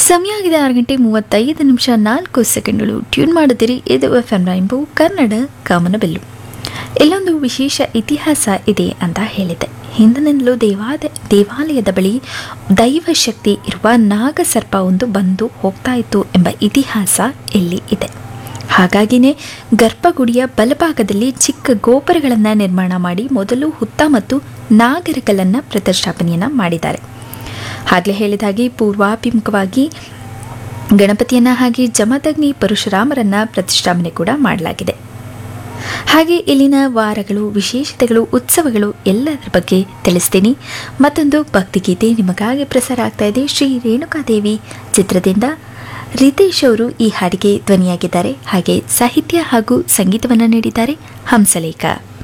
ಸಮಯ ಆಗಿದೆ 6:35 ಟ್ಯೂನ್ ಮಾಡುತ್ತೀರಿ. ಇದು FM ರೈನ್ಬೋ ಕನ್ನಡ ಕಾಮನಬಿಲ್ಲು. ಇಲ್ಲೊಂದು ವಿಶೇಷ ಇತಿಹಾಸ ಇದೆ ಅಂತ ಹೇಳಿದೆ. ಹಿಂದಿನಿಂದಲೂ ದೇವಾಲಯದ ಬಳಿ ದೈವಶಕ್ತಿ ಇರುವ ನಾಗಸರ್ಪ ಒಂದು ಬಂದು ಹೋಗ್ತಾ ಇತ್ತು ಎಂಬ ಇತಿಹಾಸ ಇಲ್ಲಿ ಇದೆ. ಹಾಗಾಗಿನೇ ಗರ್ಭಗುಡಿಯ ಬಲಭಾಗದಲ್ಲಿ ಚಿಕ್ಕ ಗೋಪುರಗಳನ್ನು ನಿರ್ಮಾಣ ಮಾಡಿ ಮೊದಲು ಹುತ್ತ ಮತ್ತು ನಾಗರಕಲ್ಲನ್ನು ಪ್ರತಿಷ್ಠಾಪನೆಯನ್ನು ಮಾಡಿದ್ದಾರೆ. ಆಗಲೇ ಹೇಳಿದ ಹಾಗೆ ಪೂರ್ವಾಭಿಮುಖವಾಗಿ ಗಣಪತಿಯನ್ನು ಹಾಗೆ ಜಮದಗ್ನಿ ಪರಶುರಾಮರನ್ನ ಪ್ರತಿಷ್ಠಾಪನೆ ಕೂಡ ಮಾಡಲಾಗಿದೆ. ಹಾಗೆ ಇಲ್ಲಿನ ವಾರಗಳು, ವಿಶೇಷತೆಗಳು, ಉತ್ಸವಗಳು ಎಲ್ಲದರ ಬಗ್ಗೆ ತಿಳಿಸ್ತೀನಿ. ಮತ್ತೊಂದು ಭಕ್ತಿಗೀತೆ ನಿಮಗಾಗಿ ಪ್ರಸಾರ ಆಗ್ತಾ ಇದೆ. ಶ್ರೀ ರೇಣುಕಾದೇವಿ ಚಿತ್ರದಿಂದ ರಿತೇಶ್ ಅವರು ಈ ಹಾಡಿಗೆ ಧ್ವನಿಯಾಗಿದ್ದಾರೆ. ಹಾಗೆ ಸಾಹಿತ್ಯ ಹಾಗೂ ಸಂಗೀತವನ್ನು ನೀಡಿದ್ದಾರೆ ಹಂಸಲೇಖ.